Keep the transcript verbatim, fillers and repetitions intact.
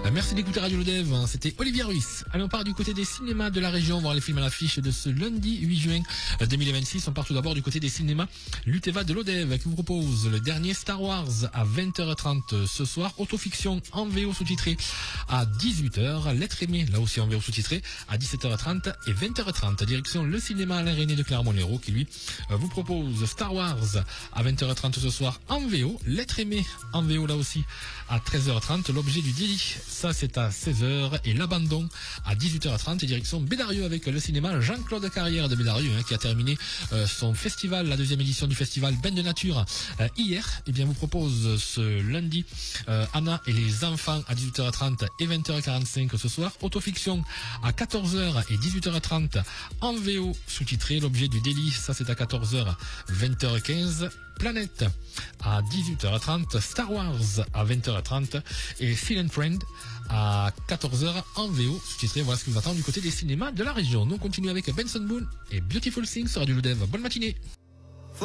Merci d'écouter Radio Lodev, c'était Olivier Ruiz. Allez, on part du côté des cinémas de la région, voir les films à l'affiche de ce lundi huit juin deux mille vingt-six. On part tout d'abord du côté des cinémas Luteva de Lodev qui vous propose le dernier Star Wars à vingt heures trente ce soir, autofiction en V O sous-titré à dix-huit heures, L'être aimé là aussi en V O sous-titré à dix-sept heures trente et vingt heures trente. Direction le cinéma Alain René de Clermont-Lérault qui lui vous propose Star Wars à vingt heures trente ce soir en V O, L'être aimé en V O là aussi à treize heures trente, L'objet du délit, ça c'est à seize heures, et L'abandon à dix-huit heures trente, et direction Bédarieux avec le cinéma Jean-Claude Carrière de Bédarieux hein, qui a terminé euh, son festival, la deuxième édition du festival Ben de Nature euh, hier. Et bien vous propose ce lundi euh, Anna et les enfants à dix-huit heures trente et vingt heures quarante-cinq ce soir, autofiction à quatorze heures et dix-huit heures trente en V O sous-titré, L'objet du délit, ça c'est à quatorze heures, vingt heures quinze, Planète à dix-huit heures trente, Star Wars à vingt heures trente et Phil and Friend à quatorze heures en V O sous-titré. Voilà ce que vous attend du côté des cinémas de la région. Nous on continue avec Benson Boone et Beautiful Things sur Radio Lodev. Bonne matinée.